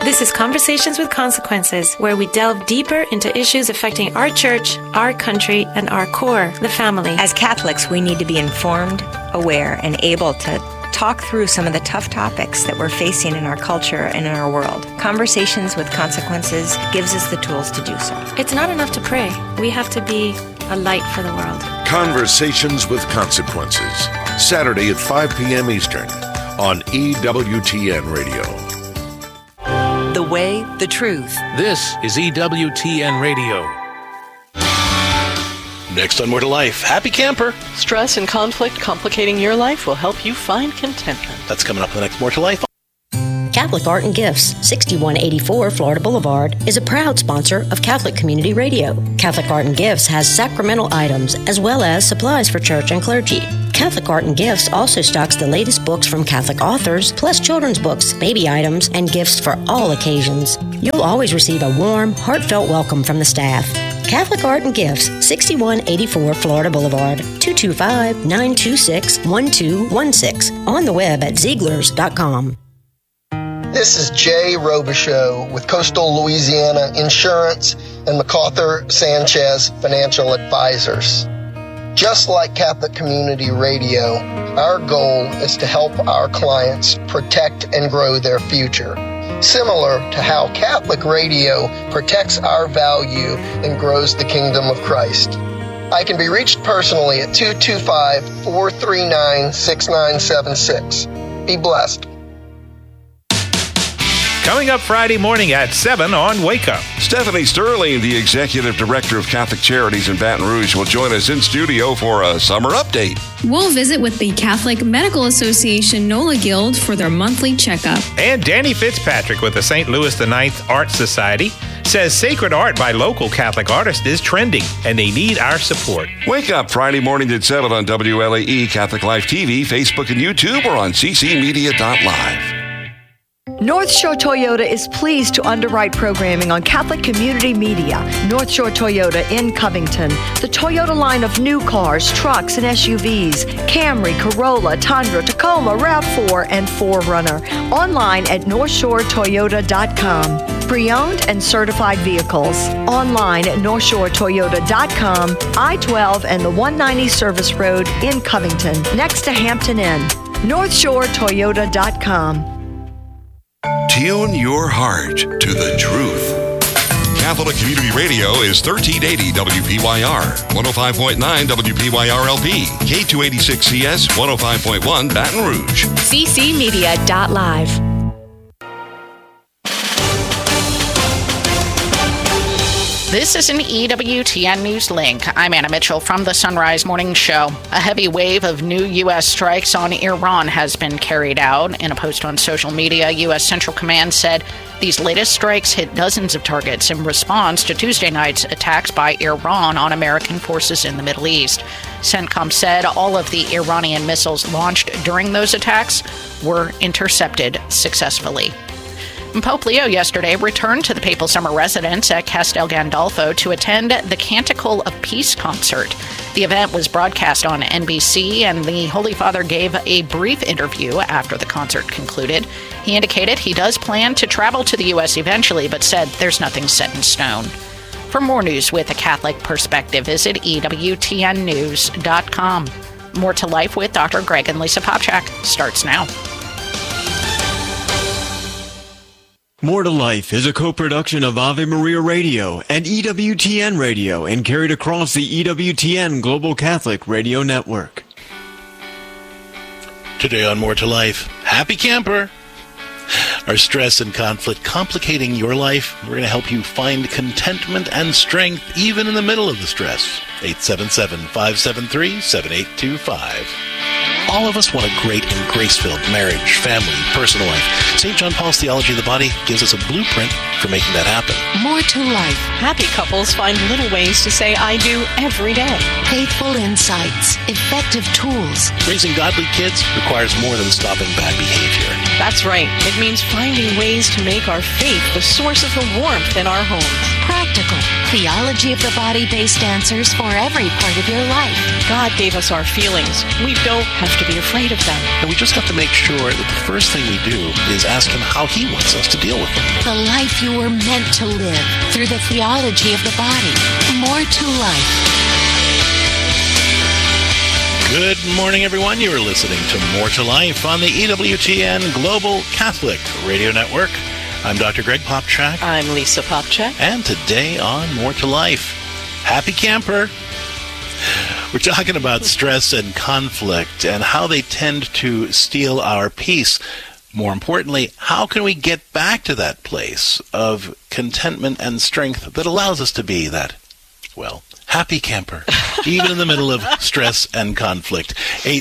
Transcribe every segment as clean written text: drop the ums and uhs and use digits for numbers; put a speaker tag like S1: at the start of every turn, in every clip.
S1: This is Conversations with Consequences, where we delve deeper into issues affecting our church, our country, and our core, the family.
S2: As Catholics, we need to be informed, aware, and able to talk through some of the tough topics that we're facing in our culture and in our world. Conversations with Consequences gives us the tools to do so.
S1: It's not enough to pray. We have to be a light for the world.
S3: Conversations with Consequences, Saturday at 5 p.m. Eastern on EWTN Radio.
S4: The way, the truth.
S5: This is EWTN Radio. Next on More to Life, Happy Camper.
S6: Stress and conflict complicating your life will help you find contentment.
S5: That's coming up in the next More to Life.
S7: Catholic Art and Gifts, 6184 Florida Boulevard, is a proud sponsor of Catholic Community Radio. Catholic Art and Gifts has sacramental items as well as supplies for church and clergy. Catholic Art and Gifts also stocks the latest books from Catholic authors, plus children's books, baby items, and gifts for all occasions. You'll always receive a warm, heartfelt welcome from the staff. Catholic Art and Gifts, 6184 Florida Boulevard, 225-926-1216. On the web at Zieglers.com.
S8: This is Jay Robichaux with Coastal Louisiana Insurance and MacArthur Sanchez Financial Advisors. Just like Catholic Community Radio, our goal is to help our clients protect and grow their future, similar to how Catholic Radio protects our value and grows the kingdom of Christ. I can be reached personally at 225-439-6976. Be blessed.
S9: Coming up Friday morning at 7 on Wake Up.
S10: Stephanie Sterling, the Executive Director of Catholic Charities in Baton Rouge, will join us in studio for a summer update.
S11: We'll visit with the Catholic Medical Association NOLA Guild for their monthly checkup.
S9: And Danny Fitzpatrick with the St. Louis IX Art Society says sacred art by local Catholic artists is trending and they need our support.
S10: Wake Up Friday morning at 7 on WLAE, Catholic Life TV, Facebook, and YouTube, or on ccmedia.live.
S12: North Shore Toyota is pleased to underwrite programming on Catholic Community Media. North Shore Toyota in Covington. The Toyota line of new cars, trucks, and SUVs. Camry, Corolla, Tundra, Tacoma, RAV4, and 4Runner. Online at NorthshoreToyota.com. Pre-owned and certified vehicles. Online at NorthshoreToyota.com. I-12 and the 190 Service Road in Covington, next to Hampton Inn. NorthshoreToyota.com.
S10: Tune your heart to the truth. Catholic Community Radio is 1380 WPYR, 105.9 WPYR-LP, K286CS, 105.1 Baton Rouge.
S4: ccmedia.live.
S13: This is an EWTN News Link. I'm Anna Mitchell from the Sunrise Morning Show. A heavy wave of new U.S. strikes on Iran has been carried out. In a post on social media, U.S. Central Command said these latest strikes hit dozens of targets in response to Tuesday night's attacks by Iran on American forces in the Middle East. CENTCOM said all of the Iranian missiles launched during those attacks were intercepted successfully. Pope Leo yesterday returned to the papal summer residence at Castel Gandolfo to attend the Canticle of Peace concert. The event was broadcast on NBC, and the Holy Father gave a brief interview after the concert concluded. He indicated he does plan to travel to the U.S. eventually, but said there's nothing set in stone. For more news with a Catholic perspective, visit EWTNnews.com. More to Life with Dr. Greg and Lisa Popchak starts now.
S14: More to Life is a co-production of Ave Maria Radio and EWTN Radio and carried across the EWTN Global Catholic Radio Network.
S5: Today on More to Life, Happy Camper. Are stress and conflict complicating your life? We're going to help you find contentment and strength even in the middle of the stress. 877-573-7825. All of us want a great and grace-filled marriage, family, personal life. St. John Paul's Theology of the Body gives us a blueprint for making that happen.
S4: More to life.
S6: Happy couples find little ways to say I do every day.
S15: Faithful insights, effective tools.
S5: Raising godly kids requires more than stopping bad behavior.
S6: That's right. It means finding ways to make our faith the source of the warmth in our homes.
S15: Practical. Theology of the Body-based answers for every part of your life.
S6: God gave us our feelings. We don't have to be afraid of them.
S5: And we just have to make sure that the first thing we do is ask him how he wants us to deal with them.
S15: The life you were meant to live through the theology of the body. More to life.
S5: Good morning, everyone. You are listening to More to Life on the EWTN Global Catholic Radio Network. I'm Dr. Greg Popchak.
S6: I'm Lisa Popchak.
S5: And today on More to Life, Happy Camper. We're talking about stress and conflict and how they tend to steal our peace. More importantly, how can we get back to that place of contentment and strength that allows us to be that, well, happy camper, even in the middle of stress and conflict?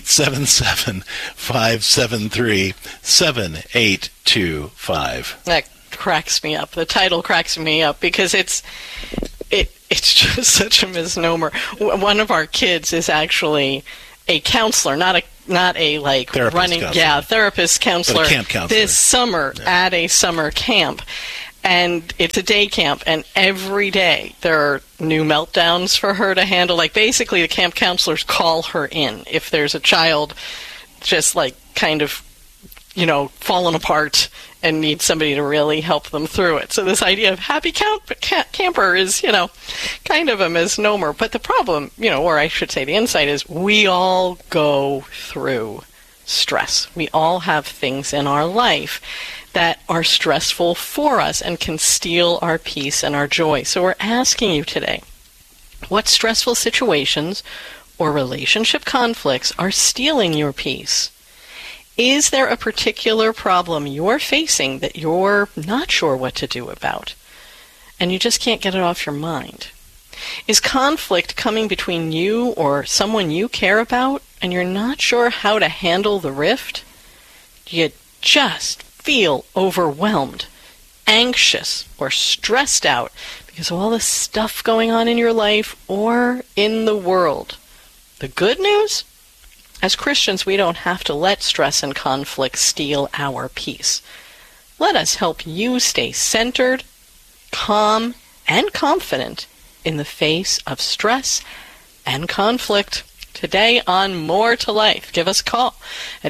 S5: 877-573-7825.
S6: That cracks me up. The title cracks me up because it's just such a misnomer. One of our kids is actually a counselor, not a like
S5: therapist
S6: running
S5: counselor.
S6: Therapist counselor,
S5: but a camp counselor
S6: this summer at a summer camp. And it's a day camp, and every day there are new meltdowns for her to handle. Like, basically, the camp counselors call her in if there's a child just, like, kind of, falling apart and needs somebody to really help them through it. So this idea of happy camper is, kind of a misnomer. But the problem, or I should say the insight is we all go through stress. We all have things in our life that are stressful for us and can steal our peace and our joy. So we're asking you today, what stressful situations or relationship conflicts are stealing your peace? Is there a particular problem you're facing that you're not sure what to do about, and you just can't get it off your mind? Is conflict coming between you or someone you care about, and you're not sure how to handle the rift? Do you just feel overwhelmed, anxious, or stressed out because of all the stuff going on in your life or in the world? The good news? As Christians, we don't have to let stress and conflict steal our peace. Let us help you stay centered, calm, and confident in the face of stress and conflict. Today on More to Life, give us a call at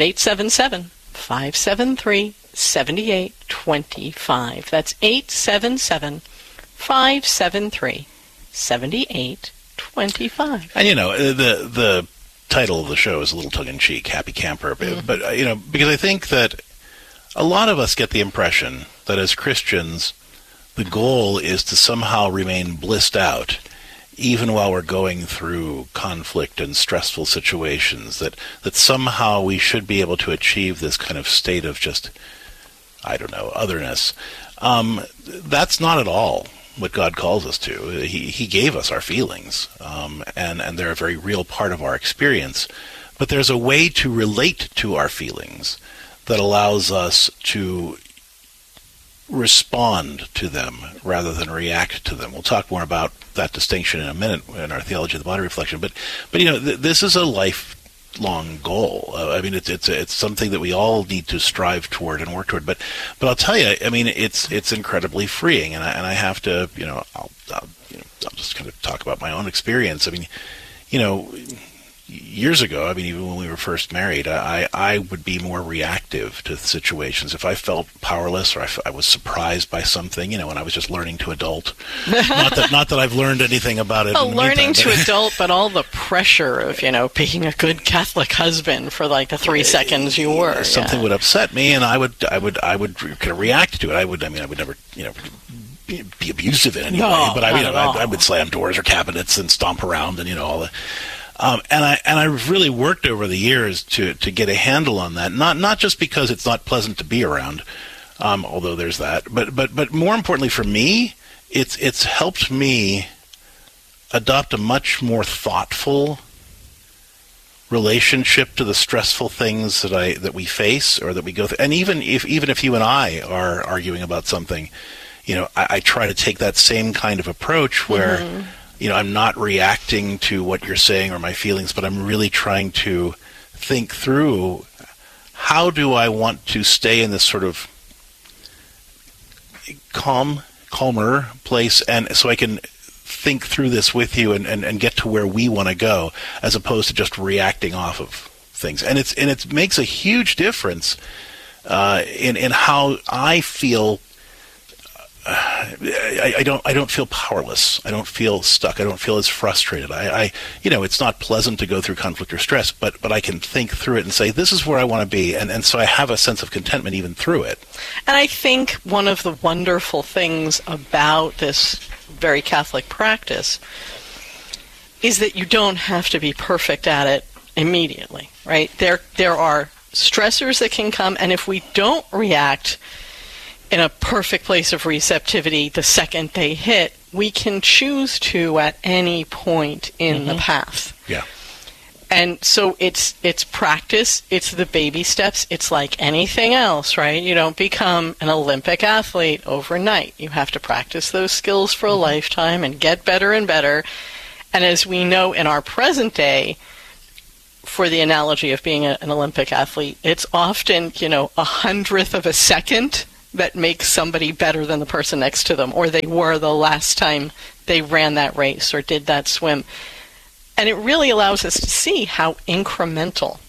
S6: 877-573-7825. That's 877-573-7825.
S5: And the title of the show is a little tongue-in-cheek, Happy Camper, but because I think that a lot of us get the impression that as Christians, the goal is to somehow remain blissed out even while we're going through conflict and stressful situations, that somehow we should be able to achieve this kind of state of just, otherness. That's not at all what God calls us to. He gave us our feelings, and they're a very real part of our experience. But there's a way to relate to our feelings that allows us to respond to them rather than react to them. We'll talk more about that distinction in a minute in our Theology of the Body reflection. But this is a lifelong goal. It's something that we all need to strive toward and work toward. But I'll tell you, it's incredibly freeing, and I have to, I'll just kind of talk about my own experience. Years ago, even when we were first married, I would be more reactive to situations. If I felt powerless or I was surprised by something, when I was just learning to adult. Not that I've learned anything about it.
S6: Well, learning to adult, but all the pressure of, being a good Catholic husband for like the 3 seconds you were.
S5: Something would upset me, and I would kind of react to it. I would never, be abusive in any way, but I would slam doors or cabinets and stomp around and all the. And I've really worked over the years to get a handle on that. Not just because it's not pleasant to be around, although there's that, but more importantly for me, it's helped me adopt a much more thoughtful relationship to the stressful things that we face or that we go through. And even if you and I are arguing about something, I try to take that same kind of approach where. Mm-hmm. I'm not reacting to what you're saying or my feelings, but I'm really trying to think through how do I want to stay in this sort of calmer place, and so I can think through this with you and get to where we want to go, as opposed to just reacting off of things. And it makes a huge difference in how I feel. I don't feel powerless. I don't feel stuck. I don't feel as frustrated. It's not pleasant to go through conflict or stress, but I can think through it and say, this is where I want to be. And so I have a sense of contentment even through it.
S6: And I think one of the wonderful things about this very Catholic practice is that you don't have to be perfect at it immediately, right? There are stressors that can come, and if we don't react in a perfect place of receptivity the second they hit, we can choose to at any point in the path.
S5: Yeah.
S6: And so it's practice, it's the baby steps, it's like anything else, right? You don't become an Olympic athlete overnight. You have to practice those skills for a lifetime and get better and better. And as we know in our present day, for the analogy of being an Olympic athlete, it's often, 100th of a second that makes somebody better than the person next to them, or they were the last time they ran that race or did that swim. And it really allows us to see how incremental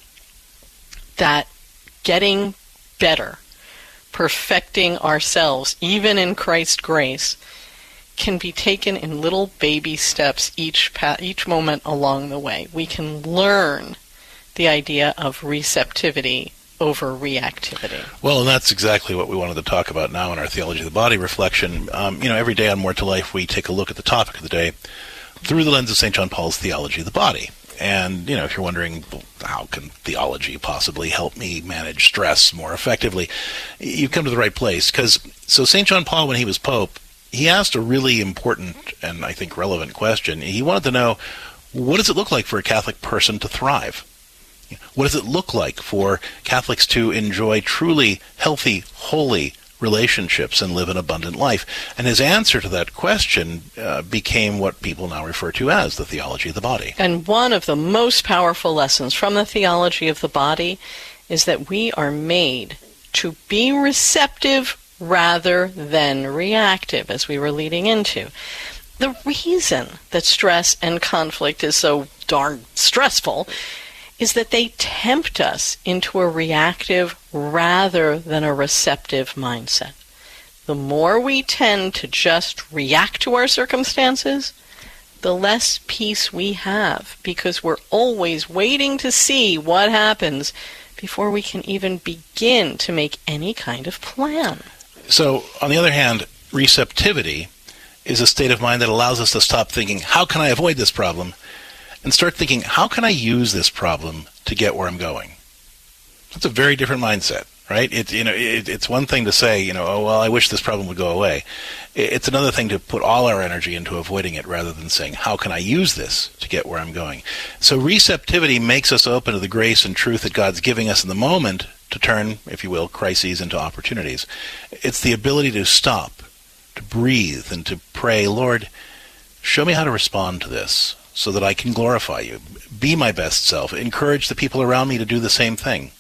S6: that getting better, perfecting ourselves, even in Christ's grace, can be taken in little baby steps each moment along the way. We can learn the idea of receptivity over reactivity.
S5: Well, and that's exactly what we wanted to talk about now in our Theology of the Body reflection. Every day on More to Life, we take a look at the topic of the day through the lens of St. John Paul's Theology of the Body. And, if you're wondering, how can theology possibly help me manage stress more effectively, you've come to the right place. So St. John Paul, when he was Pope, he asked a really important and I think relevant question. He wanted to know, what does it look like for a Catholic person to thrive? What does it look like for Catholics to enjoy truly healthy, holy relationships and live an abundant life? And his answer to that question became what people now refer to as the Theology of the Body.
S6: And one of the most powerful lessons from the Theology of the Body is that we are made to be receptive rather than reactive, as we were leading into. The reason that stress and conflict is so darn stressful is that they tempt us into a reactive rather than a receptive mindset. The more we tend to just react to our circumstances, the less peace we have, because we're always waiting to see what happens before we can even begin to make any kind of plan.
S5: So, on the other hand, receptivity is a state of mind that allows us to stop thinking, how can I avoid this problem? And start thinking, how can I use this problem to get where I'm going? That's a very different mindset, right? It's one thing to say, oh, well, I wish this problem would go away. It's another thing to put all our energy into avoiding it rather than saying, how can I use this to get where I'm going? So receptivity makes us open to the grace and truth that God's giving us in the moment to turn, if you will, crises into opportunities. It's the ability to stop, to breathe, and to pray, Lord, show me how to respond to this so that I can glorify you, be my best self, encourage the people around me to do the same thing.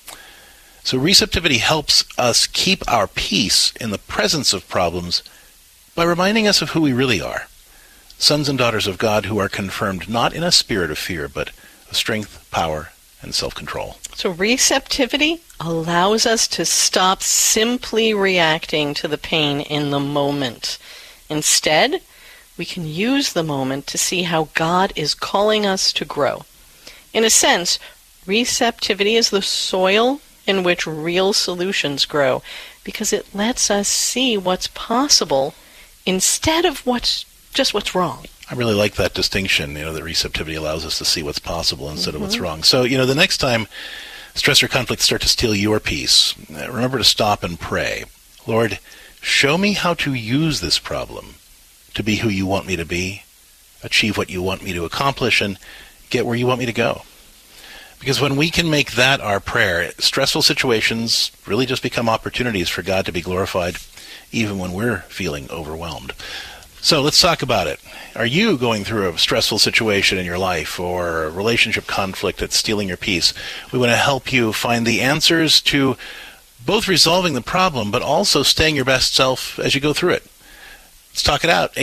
S5: So receptivity helps us keep our peace in the presence of problems by reminding us of who we really are, sons and daughters of God who are confirmed not in a spirit of fear, but of strength, power, and self-control.
S6: So receptivity allows us to stop simply reacting to the pain in the moment. Instead, we can use the moment to see how God is calling us to grow. In a sense, receptivity is the soil in which real solutions grow, because it lets us see what's possible instead of what's wrong.
S5: I really like that distinction, that receptivity allows us to see what's possible instead of what's wrong. So, the next time stress or conflict start to steal your peace, remember to stop and pray. Lord, show me how to use this problem to be who you want me to be, achieve what you want me to accomplish, and get where you want me to go. Because when we can make that our prayer, stressful situations really just become opportunities for God to be glorified, even when we're feeling overwhelmed. So let's talk about it. Are you going through a stressful situation in your life or a relationship conflict that's stealing your peace? We want to help you find the answers to both resolving the problem but also staying your best self as you go through it. Let's talk it out.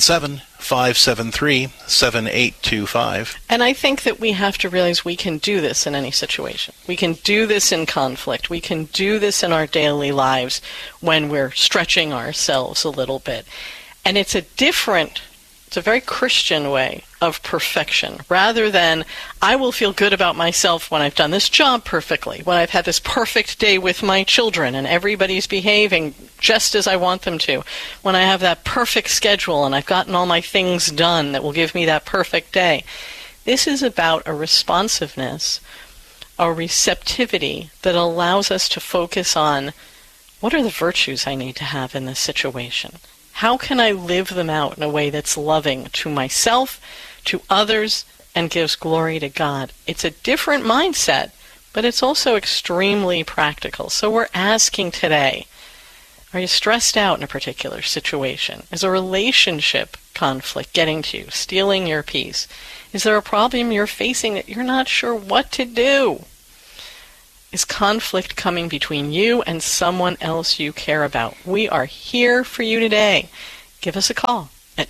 S5: 877-573-7825.
S6: And I think that we have to realize we can do this in any situation. We can do this in conflict. We can do this in our daily lives when we're stretching ourselves a little bit. And it's a very Christian way of perfection, rather than I will feel good about myself when I've done this job perfectly, when I've had this perfect day with my children and everybody's behaving just as I want them to, when I have that perfect schedule and I've gotten all my things done that will give me that perfect day. This is about a responsiveness, a receptivity that allows us to focus on what are the virtues I need to have in this situation. How can I live them out in a way that's loving to myself, to others, and gives glory to God? It's a different mindset, but it's also extremely practical. So we're asking today, are you stressed out in a particular situation? Is a relationship conflict getting to you, stealing your peace? Is there a problem you're facing that you're not sure what to do? Is conflict coming between you and someone else you care about? We are here for you today. Give us a call at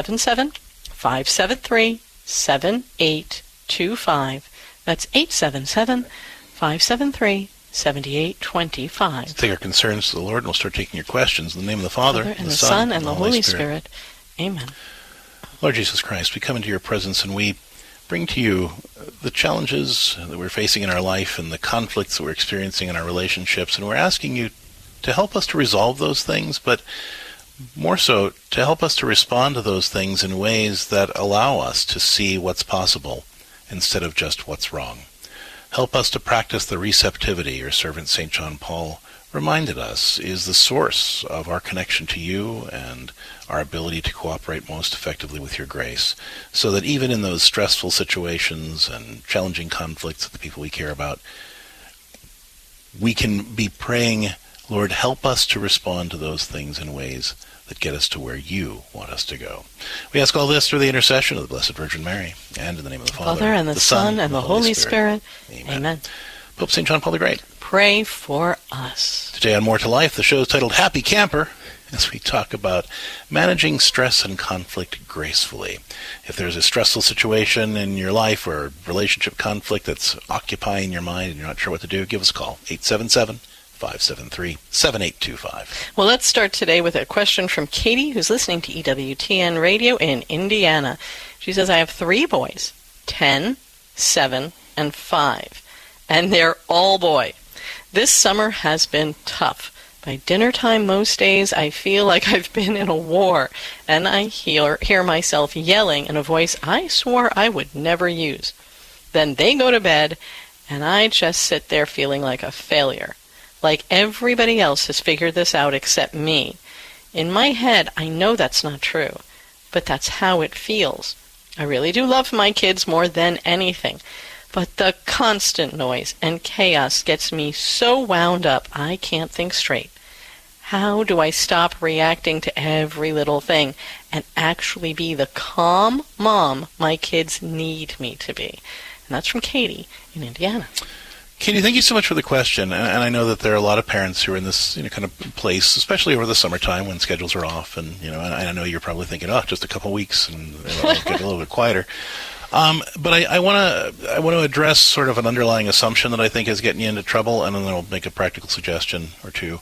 S6: 877-573-7825. That's 877-573-7825.
S5: Take our concerns to the Lord, and we'll start taking your questions. In the name of the Father,
S6: and the Son, and the Holy Spirit. Amen.
S5: Lord Jesus Christ, we come into your presence and we bring to you the challenges that we're facing in our life and the conflicts that we're experiencing in our relationships, and we're asking you to help us to resolve those things, but more so to help us to respond to those things in ways that allow us to see what's possible instead of just what's wrong. Help us to practice the receptivity your servant St. John Paul reminded us is the source of our connection to you and our ability to cooperate most effectively with your grace, so that even in those stressful situations and challenging conflicts with the people we care about, we can be praying, Lord, help us to respond to those things in ways that get us to where you want us to go. We ask all this through the intercession of the Blessed Virgin Mary, and in the name of the Father,
S6: and the Son, and the Holy Spirit. Amen.
S5: Pope St. John Paul the Great,
S6: pray for us.
S5: Today on More to Life, the show is titled Happy Camper, as we talk about managing stress and conflict gracefully. If there's a stressful situation in your life or relationship conflict that's occupying your mind and you're not sure what to do, give us a call, 877-573-7825.
S6: Well, let's start today with a question from Katie, who's listening to EWTN Radio in Indiana. She says, I have 3 boys, 10, 7, and 5, and they're all boy. This summer has been tough. By dinner time most days, I feel like I've been in a war, and I hear myself yelling in a voice I swore I would never use. Then they go to bed, and I just sit there feeling like a failure, like everybody else has figured this out except me. In my head, I know that's not true, but that's how it feels. I really do love my kids more than anything. But the constant noise and chaos gets me so wound up I can't think straight. How do I stop reacting to every little thing and actually be the calm mom my kids need me to be? And that's from Katie in Indiana.
S5: Katie, thank you so much for the question. And I know that there are a lot of parents who are in this kind of place, especially over the summertime when schedules are off. And and I know you're probably thinking, just a couple of weeks and it'll get a little bit quieter. But I want to address sort of an underlying assumption that I think is getting you into trouble, and then I'll make a practical suggestion or two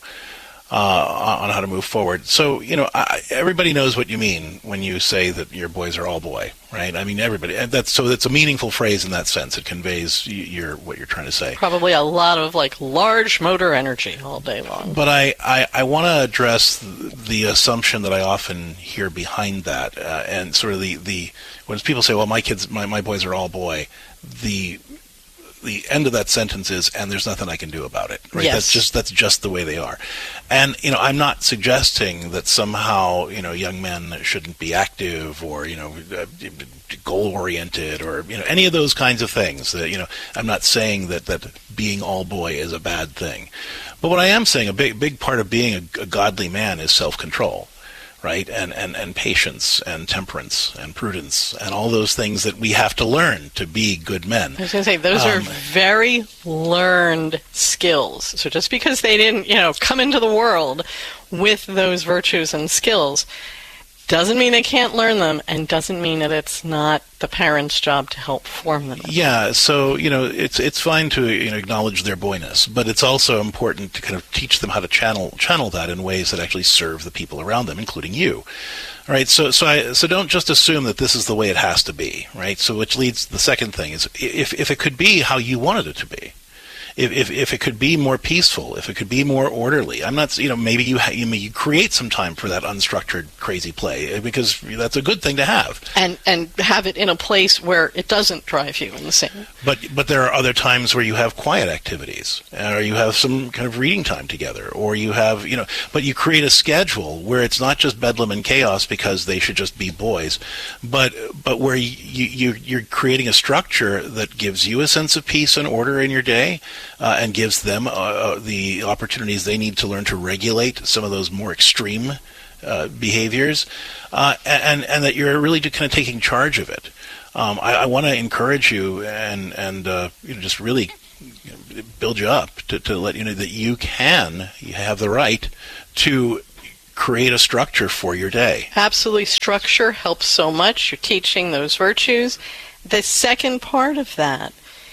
S5: on how to move forward. So, everybody knows what you mean when you say that your boys are all boy, right? I mean, everybody. That's a meaningful phrase in that sense. It conveys what you're trying to say.
S6: Probably a lot of large motor energy all day long.
S5: But I want to address the assumption that I often hear behind that, and sort of the when people say, "Well, my boys are all boy," the end of that sentence is, and there's nothing I can do about it. Right?
S6: Yes.
S5: That's just the way they are. And I'm not suggesting that somehow young men shouldn't be active or goal oriented or any of those kinds of things. That I'm not saying that being all boy is a bad thing. But what I am saying, a big part of being a godly man is self-control. Right, and patience and temperance and prudence and all those things that we have to learn to be good men.
S6: I was going to say, those are very learned skills. So just because they didn't, come into the world with those virtues and skills, Doesn't mean they can't learn them, and doesn't mean that it's not the parents' job to help form them.
S5: Yeah, so, it's fine to acknowledge their boyness, but it's also important to kind of teach them how to channel that in ways that actually serve the people around them, including you. All right, so don't just assume that this is the way it has to be, right? So which leads to the second thing is if it could be how you wanted it to be. If it could be more peaceful, if it could be more orderly, I'm not, maybe you create some time for that unstructured, crazy play, because that's a good thing to have.
S6: And have it in a place where it doesn't drive you insane.
S5: But there are other times where you have quiet activities, or you have some kind of reading time together, or you have, but you create a schedule where it's not just bedlam and chaos because they should just be boys, but where you're creating a structure that gives you a sense of peace and order in your day. And gives them the opportunities they need to learn to regulate some of those more extreme behaviors, and that you're really kind of taking charge of it. I want to encourage you and just really build you up to let you know that you have the right to create a structure for your day.
S6: Absolutely. Structure helps so much. You're teaching those virtues. The second part of that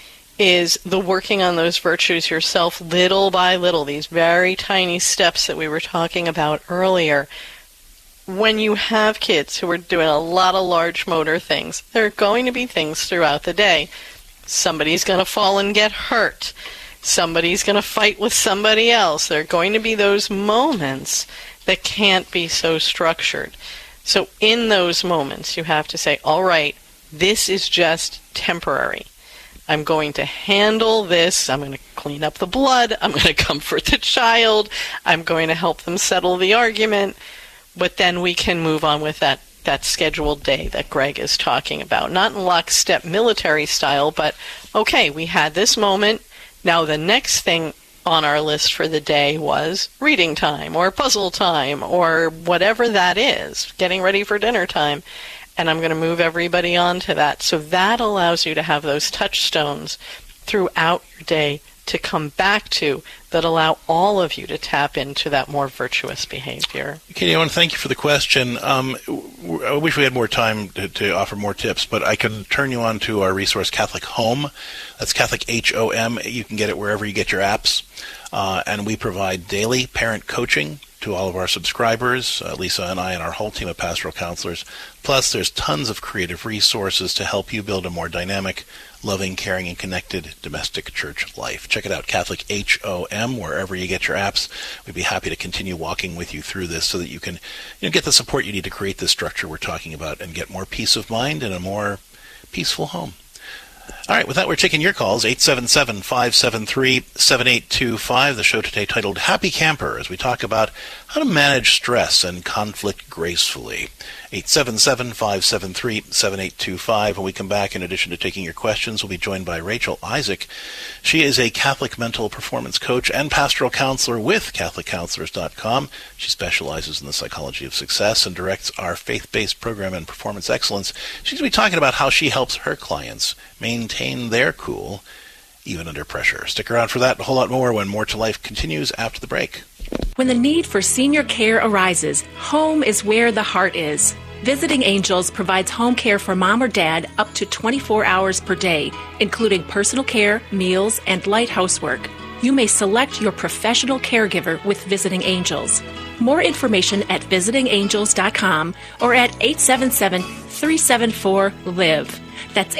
S6: is the working on those virtues yourself little by little, these very tiny steps that we were talking about earlier. When you have kids who are doing a lot of large motor things, there are going to be things throughout the day. Somebody's going to fall and get hurt. Somebody's going to fight with somebody else. There are going to be those moments that can't be so structured. So in those moments, you have to say, all right, this is just temporary. I'm going to handle this. I'm going to clean up the blood. I'm going to comfort the child. I'm going to help them settle the argument. But then we can move on with that scheduled day that Greg is talking about. Not in lockstep military style, but, okay, we had this moment. Now the next thing on our list for the day was reading time or puzzle time or whatever that is, getting ready for dinner time. And I'm going to move everybody on to that. So that allows you to have those touchstones throughout your day to come back to that allow all of you to tap into that more virtuous behavior.
S5: Katie, I want to thank you for the question. I wish we had more time to offer more tips, but I can turn you on to our resource, Catholic Home. That's Catholic HOM. You can get it wherever you get your apps. And we provide daily parent coaching to all of our subscribers, Lisa and I and our whole team of pastoral counselors. Plus, there's tons of creative resources to help you build a more dynamic, loving, caring, and connected domestic church life. Check it out, Catholic HOM, wherever you get your apps. We'd be happy to continue walking with you through this so that you can get the support you need to create this structure we're talking about and get more peace of mind and a more peaceful home. All right, with that, we're taking your calls, 877-573-7825. The show today titled Happy Camper, as we talk about how to manage stress and conflict gracefully. 877-573-7825. When we come back, in addition to taking your questions, we'll be joined by Rachel Isaac. She is a Catholic mental performance coach and pastoral counselor with CatholicCounselors.com. She specializes in the psychology of success and directs our faith-based program in performance excellence. She's going to be talking about how she helps her clients maintain their cool, even under pressure. Stick around for that and a whole lot more when More to Life continues after the break.
S16: When the need for senior care arises, home is where the heart is. Visiting Angels provides home care for mom or dad up to 24 hours per day, including personal care, meals, and light housework. You may select your professional caregiver with Visiting Angels. More information at visitingangels.com or at 877-374-LIVE. That's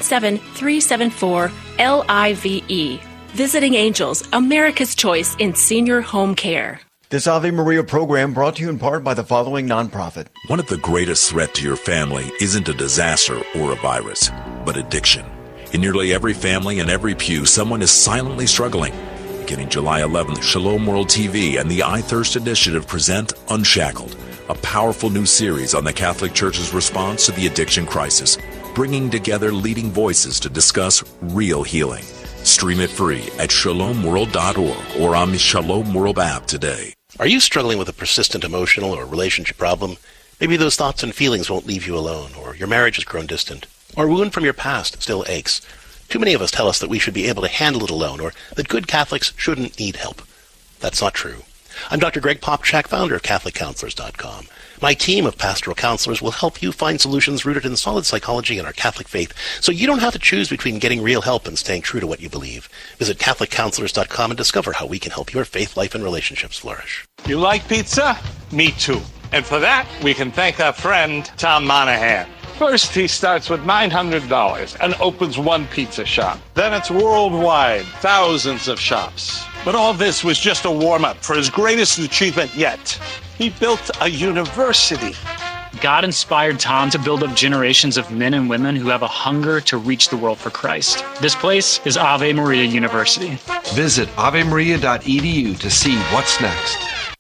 S16: 877-374-LIVE. Visiting Angels, America's choice in senior home care.
S14: This Ave Maria program brought to you in part by the following nonprofit.
S17: One of the greatest threats to your family isn't a disaster or a virus, but addiction. In nearly every family and every pew, someone is silently struggling. Beginning July 11th, Shalom World TV and the I Thirst Initiative present Unshackled, a powerful new series on the Catholic Church's response to the addiction crisis, bringing together leading voices to discuss real healing. Stream it free at shalomworld.org or on the Shalom World app today.
S5: Are you struggling with a persistent emotional or relationship problem? Maybe those thoughts and feelings won't leave you alone, or your marriage has grown distant, or a wound from your past still aches. Too many of us tell us that we should be able to handle it alone, or that good Catholics shouldn't need help. That's not true. I'm Dr. Greg Popchak, founder of CatholicCounselors.com. My team of pastoral counselors will help you find solutions rooted in solid psychology and our Catholic faith, so you don't have to choose between getting real help and staying true to what you believe. Visit CatholicCounselors.com and discover how we can help your faith life and relationships flourish.
S18: You like pizza? Me too. And for that, we can thank our friend, Tom Monahan. First, he starts with $900 and opens one pizza shop. Then it's worldwide, thousands of shops. But all this was just a warm-up for his greatest achievement yet. He built a university.
S19: God inspired Tom to build up generations of men and women who have a hunger to reach the world for Christ. This place is Ave Maria University.
S20: Visit avemaria.edu to see what's next.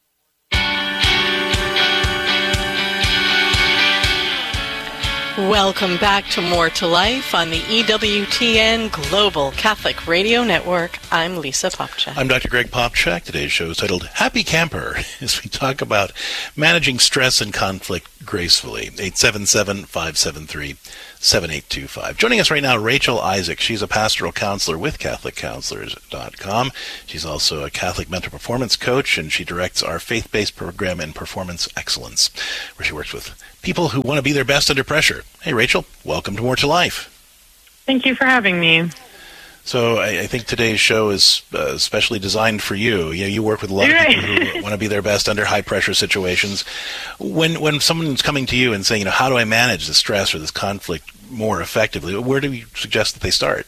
S6: Welcome back to More to Life on the EWTN Global Catholic Radio Network. I'm Lisa Popchak.
S5: I'm Dr. Greg Popchak. Today's show is titled Happy Camper, as we talk about managing stress and conflict gracefully. 877-573-7825. Joining us right now, Rachel Isaac. She's a pastoral counselor with CatholicCounselors.com. She's also a Catholic mental performance coach, and she directs our faith-based program in Performance Excellence, where she works with people who want to be their best under pressure. Hey, Rachel, welcome to More to Life.
S21: Thank you for having me.
S5: So I think today's show is especially designed for you. You know, you work with a lot of people who want to be their best under high-pressure situations. When someone's coming to you and saying, how do I manage this stress or this conflict more effectively, where do you suggest that they start?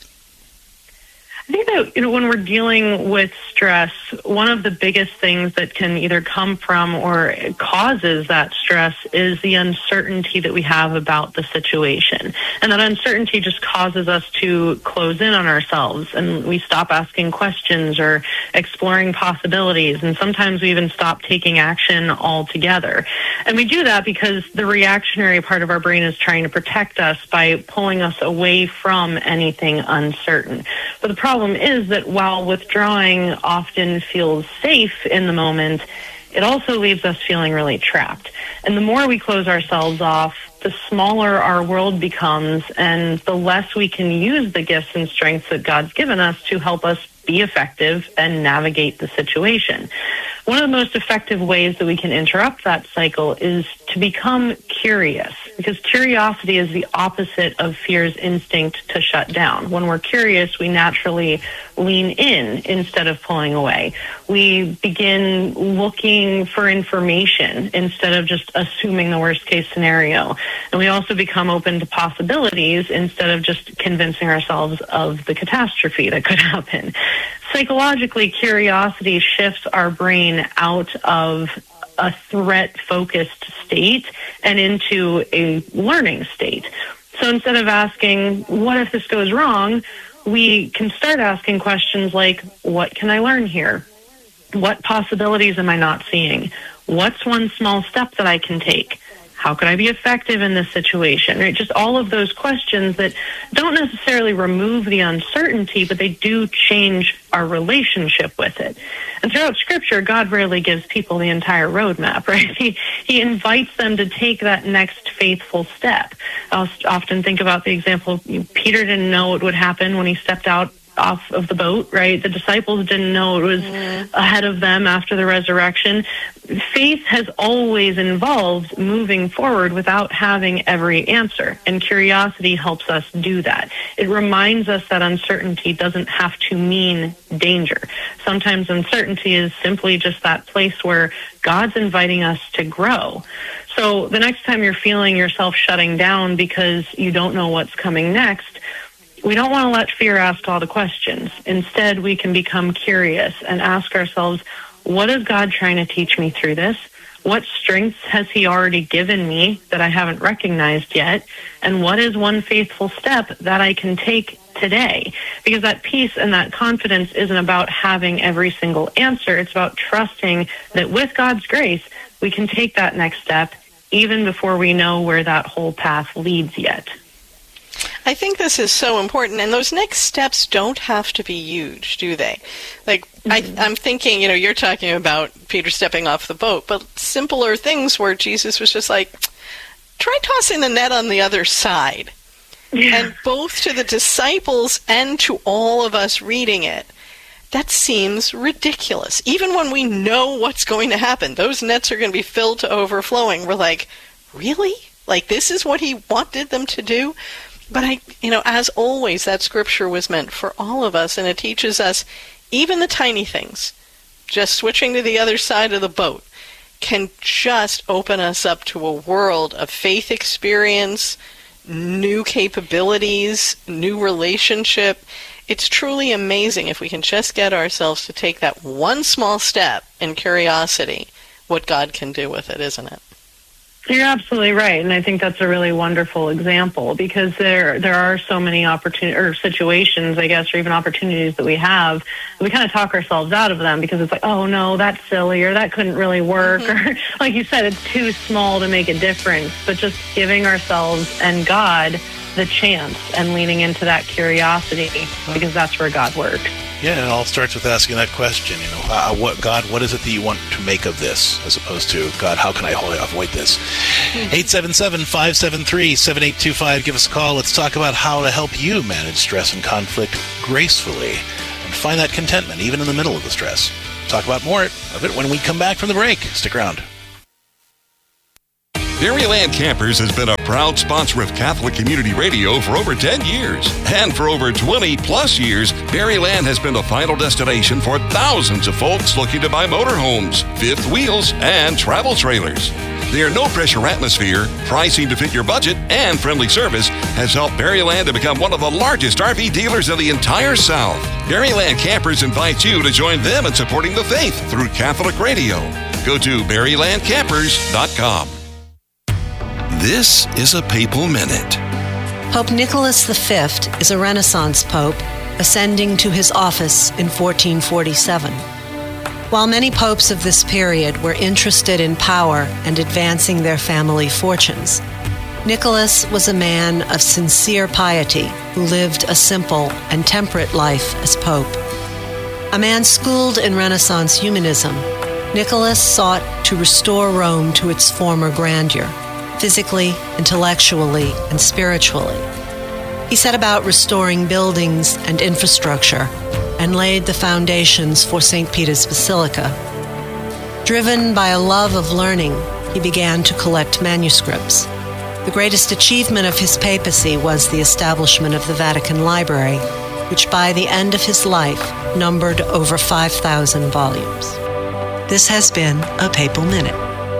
S21: I think that, when we're dealing with stress, one of the biggest things that can either come from or causes that stress is the uncertainty that we have about the situation. And that uncertainty just causes us to close in on ourselves, and we stop asking questions or exploring possibilities, and sometimes we even stop taking action altogether. And we do that because the reactionary part of our brain is trying to protect us by pulling us away from anything uncertain. But the problem is that while withdrawing often feels safe in the moment, it also leaves us feeling really trapped. And the more we close ourselves off, the smaller our world becomes, and the less we can use the gifts and strengths that God's given us to help us be effective and navigate the situation. One of the most effective ways that we can interrupt that cycle is to become curious, because curiosity is the opposite of fear's instinct to shut down. When we're curious, we naturally lean in instead of pulling away. We begin looking for information instead of just assuming the worst case scenario. And we also become open to possibilities instead of just convincing ourselves of the catastrophe that could happen. Psychologically, curiosity shifts our brain out of a threat-focused state and into a learning state. So instead of asking, what if this goes wrong, we can start asking questions like, what can I learn here? What possibilities am I not seeing? What's one small step that I can take? How could I be effective in this situation? Right? Just all of those questions that don't necessarily remove the uncertainty, but they do change our relationship with it. And throughout Scripture, God rarely gives people the entire roadmap, right? He invites them to take that next faithful step. I'll often think about the example, Peter didn't know what would happen when he stepped out off of the boat, right? The disciples didn't know it was ahead of them after the resurrection. Faith has always involved moving forward without having every answer, and curiosity helps us do that. It reminds us that uncertainty doesn't have to mean danger. Sometimes uncertainty is simply just that place where God's inviting us to grow. So the next time you're feeling yourself shutting down because you don't know what's coming next, we don't want to let fear ask all the questions. Instead, we can become curious and ask ourselves, what is God trying to teach me through this? What strengths has He already given me that I haven't recognized yet? And what is one faithful step that I can take today? Because that peace and that confidence isn't about having every single answer. It's about trusting that with God's grace, we can take that next step even before we know where that whole path leads yet.
S6: I think this is so important, and those next steps don't have to be huge, do they? Like, I'm thinking, you're talking about Peter stepping off the boat, but simpler things where Jesus was just like, try tossing the net on the other side. Yeah. And both to the disciples and to all of us reading it, that seems ridiculous. Even when we know what's going to happen, those nets are going to be filled to overflowing. We're like, really? Like, this is what he wanted them to do? But as always, that scripture was meant for all of us, and it teaches us even the tiny things. Just switching to the other side of the boat can just open us up to a world of faith experience, new capabilities, new relationship. It's truly amazing if we can just get ourselves to take that one small step in curiosity, what God can do with it, isn't it?
S21: You're absolutely right, and I think that's a really wonderful example, because there are so many situations, I guess, or even opportunities that we have. We kind of talk ourselves out of them because it's like, oh no, that's silly, or that couldn't really work, or like you said, it's too small to make a difference. But just giving ourselves and God the chance and leaning into that curiosity, because that's where God works.
S5: Yeah, it all starts with asking that question, what is it that you want to make of this, as opposed to, God, how can I avoid this? 877-573-7825, give us a call. Let's talk about how to help you manage stress and conflict gracefully and find that contentment, even in the middle of the stress. Talk about more of it when we come back from the break. Stick around.
S10: Berryland Campers has been a proud sponsor of Catholic Community Radio for over 10 years. And for over 20-plus years, Berryland has been the final destination for thousands of folks looking to buy motorhomes, fifth wheels, and travel trailers. Their no-pressure atmosphere, pricing to fit your budget, and friendly service has helped Berryland to become one of the largest RV dealers in the entire South. Berryland Campers invites you to join them in supporting the faith through Catholic Radio. Go to BerrylandCampers.com. This is a Papal Minute.
S2: Pope Nicholas V is a Renaissance pope, ascending to his office in 1447. While many popes of this period were interested in power and advancing their family fortunes, Nicholas was a man of sincere piety who lived a simple and temperate life as pope. A man schooled in Renaissance humanism, Nicholas sought to restore Rome to its former grandeur, physically, intellectually, and spiritually. He set about restoring buildings and infrastructure and laid the foundations for St. Peter's Basilica. Driven by a love of learning, he began to collect manuscripts. The greatest achievement of his papacy was the establishment of the Vatican Library, which by the end of his life numbered over 5,000 volumes. This has been a Papal Minute.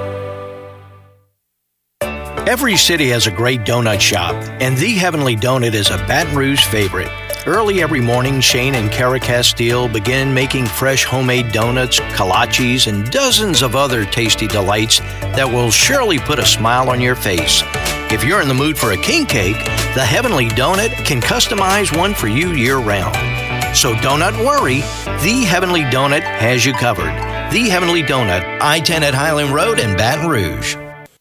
S22: Every city has a great donut shop, and The Heavenly Donut is a Baton Rouge favorite. Early every morning, Shane and Kara Castile begin making fresh homemade donuts, kolaches, and dozens of other tasty delights that will surely put a smile on your face. If you're in the mood for a king cake, The Heavenly Donut can customize one for you year-round. So don't worry, The Heavenly Donut has you covered. The Heavenly Donut, I-10 at Highland Road in Baton Rouge.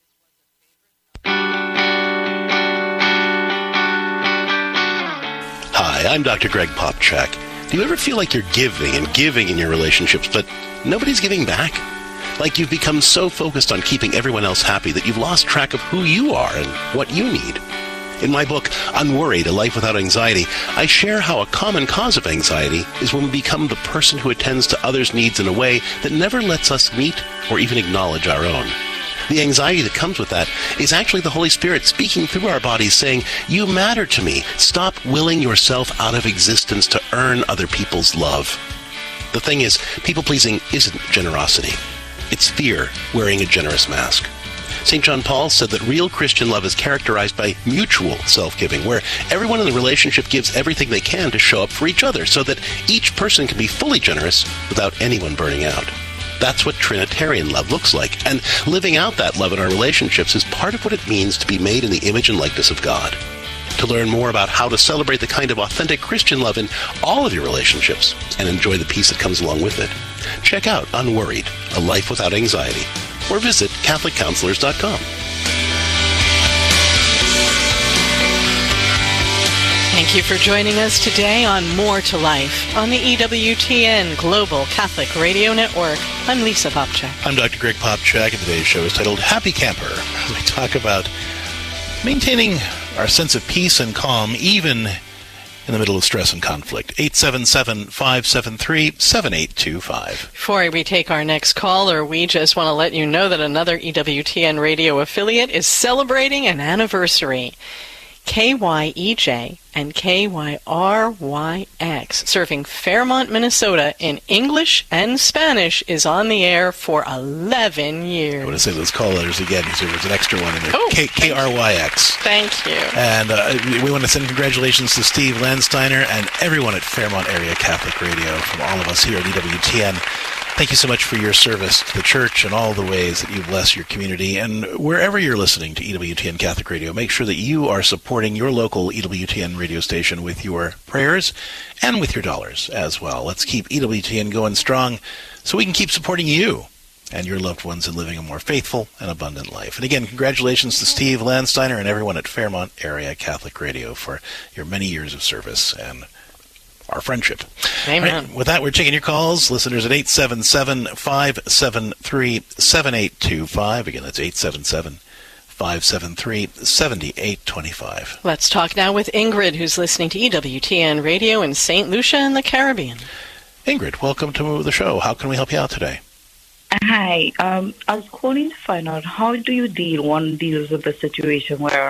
S5: Hi, I'm Dr. Greg Popchak. Do you ever feel like you're giving in your relationships, but nobody's giving back? Like you've become so focused on keeping everyone else happy that you've lost track of who you are and what you need. In my book, Unworried, A Life Without Anxiety, I share how a common cause of anxiety is when we become the person who attends to others' needs in a way that never lets us meet or even acknowledge our own. The anxiety that comes with that is actually the Holy Spirit speaking through our bodies saying, you matter to me. Stop willing yourself out of existence to earn other people's love. The thing is, people-pleasing isn't generosity. It's fear wearing a generous mask. St. John Paul said that real Christian love is characterized by mutual self-giving, where everyone in the relationship gives everything they can to show up for each other so that each person can be fully generous without anyone burning out. That's what Trinitarian love looks like, and living out that love in our relationships is part of what it means to be made in the image and likeness of God. To learn more about how to celebrate the kind of authentic Christian love in all of your relationships and enjoy the peace that comes along with it, check out Unworried, A Life Without Anxiety, or visit CatholicCounselors.com.
S6: Thank you for joining us today on More to Life on the EWTN Global Catholic Radio Network. I'm Lisa Popchak.
S5: I'm Dr. Greg Popchak, and today's show is titled Happy Camper. We talk about maintaining our sense of peace and calm even in the middle of stress and conflict. 877-573-7825.
S6: Before we take our next caller, we just want to let you know that another EWTN radio affiliate is celebrating an anniversary. KYEJ and KYRYX, serving Fairmont, Minnesota in English and Spanish, is on the air for 11 years.
S5: I want to say those call letters again because there was an extra one in there.
S6: Oh,
S5: KRYX.
S6: Thank you.
S5: And we want to send congratulations to Steve Landsteiner and everyone at Fairmont Area Catholic Radio from all of us here at EWTN. Thank you so much for your service to the church and all the ways that you bless your community. And wherever you're listening to EWTN Catholic Radio, make sure that you are supporting your local EWTN radio station with your prayers and with your dollars as well. Let's keep EWTN going strong so we can keep supporting you and your loved ones in living a more faithful and abundant life. And again, congratulations to Steve Landsteiner and everyone at Fairmont Area Catholic Radio for your many years of service and our friendship.
S6: Amen.
S5: Right, with that, we're taking your calls. Listeners at 877-573-7825. Again, that's 877-573-7825.
S6: Let's talk now with Ingrid, who's listening to EWTN Radio in St. Lucia in the Caribbean.
S5: Ingrid, welcome to the show. How can we help you out today?
S1: Hi. I was calling to find out, how do you one deals with the situation where